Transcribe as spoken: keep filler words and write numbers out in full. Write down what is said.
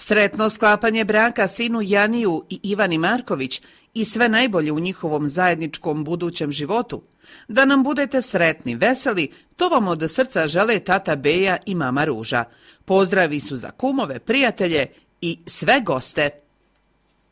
Sretno sklapanje braka sinu Janiju i Ivani Marković i sve najbolje u njihovom zajedničkom budućem životu. Da nam budete sretni, veseli, to vam od srca žele tata Beja i mama Ruža. Pozdravi su za kumove, prijatelje i sve goste.